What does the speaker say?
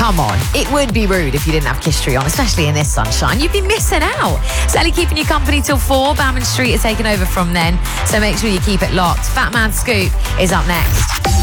Come on, it would be rude if you didn't have Kiss Street on, especially in this sunshine. You'd be missing out. Sally keeping you company till 4. Bowman Street is taking over from then, so make sure you keep it locked. Fat Man Scoop is up next.